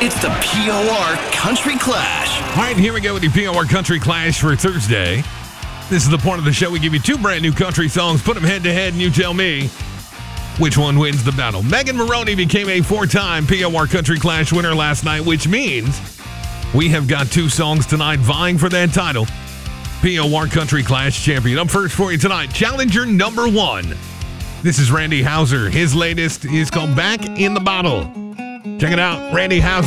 It's the POR Country Clash. All right, here we go with the POR Country Clash for Thursday. This is the part of the show we give you two brand new country songs, put them head to head, and you tell me which one wins the battle. Megan Moroney became a four-time POR Country Clash winner last night, which means we have got two songs tonight vying for that title. POR Country Clash champion. Up first for you tonight, challenger number one. This is Randy Houser. His latest is called Back in the Bottle. Check it out, Randy Houser.